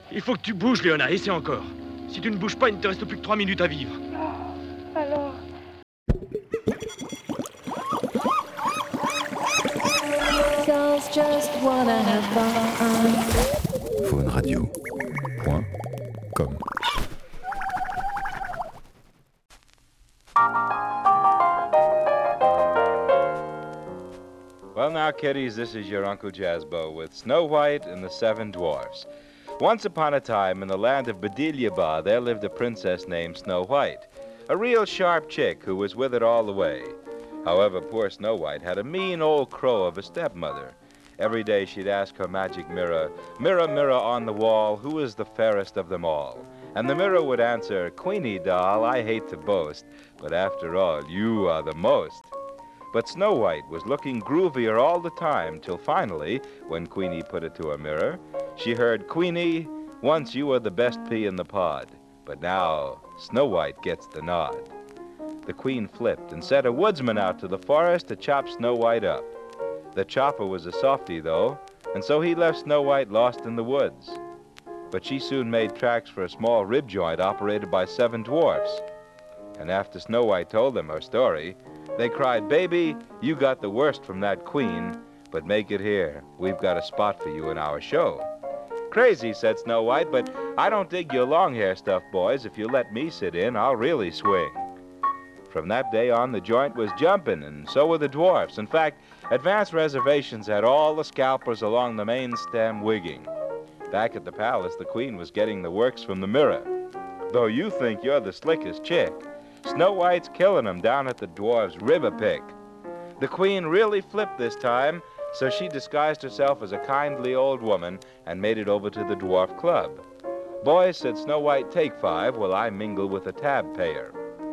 Il faut que tu bouges, Léona, essaie encore. Si tu ne bouges pas, il ne te reste plus que 3 minutes à vivre. Non, alors... Girls just wanna have fun. fauneradio.com Well now, kiddies, this is your Uncle Jasbo with Snow White and the Seven Dwarfs. Once upon a time, in the land of Bedilyaba, there lived a princess named Snow White, a real sharp chick who was with it all the way. However, poor Snow White had a mean old crow of a stepmother. Every day she'd ask her magic mirror, "Mirror, mirror on the wall, who is the fairest of them all?" And the mirror would answer, "Queenie doll, I hate to boast, but after all, you are the most." But Snow White was looking groovier all the time, till finally, when Queenie put it to her mirror, she heard, "Queenie, once you were the best pea in the pod, but now Snow White gets the nod." The queen flipped and sent a woodsman out to the forest to chop Snow White up. The chopper was a softy, though, and so he left Snow White lost in the woods. But she soon made tracks for a small rib joint operated by 7 dwarfs. And after Snow White told them her story, they cried, "Baby, you got the worst from that queen, but make it here. We've got a spot for you in our show." "Crazy," said Snow White, "but I don't dig your long hair stuff, boys. If you let me sit in, I'll really swing." From that day on, the joint was jumping, and so were the dwarfs. In fact, advance reservations had all the scalpers along the main stem wigging. Back at the palace, the queen was getting the works from the mirror. "Though you think you're the slickest chick, Snow White's killing 'em down at the dwarfs' river pick." The queen really flipped this time, so she disguised herself as a kindly old woman and made it over to the dwarf club. "Boys," said Snow White, "take 5 while I mingle with a tab payer."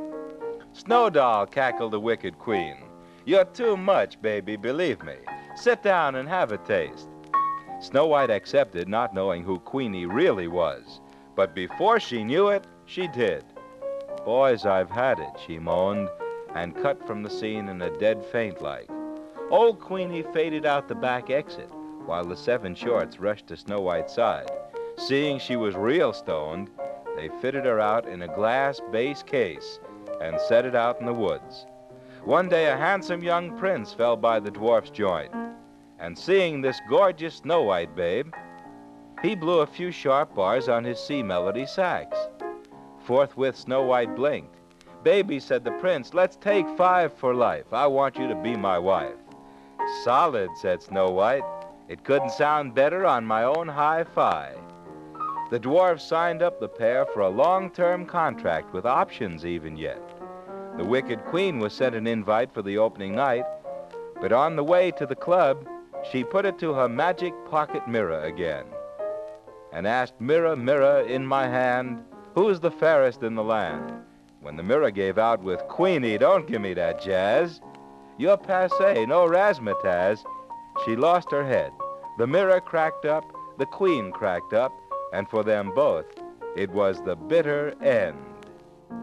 "Snow Doll," cackled the wicked queen, "you're too much, baby, believe me. Sit down and have a taste." Snow White accepted, not knowing who Queenie really was. But before she knew it, she did. "Boys, I've had it," she moaned, and cut from the scene in a dead faint like. Old Queenie faded out the back exit, while the 7 shorts rushed to Snow White's side. Seeing she was real stoned, they fitted her out in a glass base case and set it out in the woods. One day a handsome young prince fell by the dwarf's joint, and seeing this gorgeous Snow White babe, he blew a few sharp bars on his sea melody sax. Forthwith Snow White blinked. "Baby," said the prince, "let's take 5 for life. I want you to be my wife." "Solid," said Snow White. "It couldn't sound better on my own hi-fi." The dwarves signed up the pair for a long-term contract with options even yet. The wicked queen was sent an invite for the opening night, but on the way to the club, she put it to her magic pocket mirror again and asked, "Mirror, mirror in my hand, who's the fairest in the land?" When the mirror gave out with, "Queenie, don't give me that jazz. You're passé, no razzmatazz," she lost her head. The mirror cracked up, the queen cracked up, and for them both, it was the bitter end.